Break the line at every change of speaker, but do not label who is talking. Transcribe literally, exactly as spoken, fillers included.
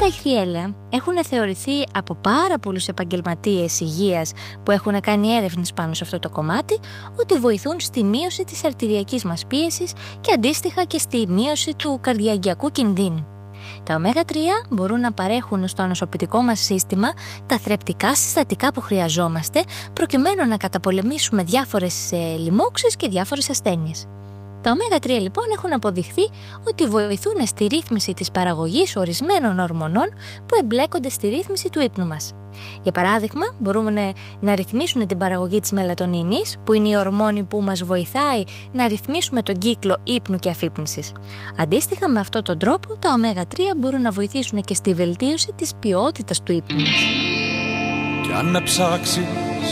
Τα ηχθιέλαια έχουν θεωρηθεί από πάρα πολλούς επαγγελματίες υγείας που έχουν κάνει έρευνες πάνω σε αυτό το κομμάτι ότι βοηθούν στη μείωση της αρτηριακής μας πίεσης και αντίστοιχα και στη μείωση του καρδιαγγειακού κινδύνου. Τα ωμέγα τρία μπορούν να παρέχουν στο νοσοποιητικό μας σύστημα τα θρεπτικά συστατικά που χρειαζόμαστε προκειμένου να καταπολεμήσουμε διάφορες ε, λοιμώξεις και διάφορες ασθένειες. Τα ωμέγα τρία λοιπόν έχουν αποδειχθεί ότι βοηθούν στη ρύθμιση της παραγωγής ορισμένων ορμονών που εμπλέκονται στη ρύθμιση του ύπνου μας. Για παράδειγμα, μπορούν να ρυθμίσουν την παραγωγή της μελατονίνης, που είναι η ορμόνη που μας βοηθάει να ρυθμίσουμε τον κύκλο ύπνου και αφύπνισης. Αντίστοιχα, με αυτόν τον τρόπο, τα ωμέγα τρία μπορούν να βοηθήσουν και στη βελτίωση της ποιότητας του ύπνου μας.
Κι αν με ψάξει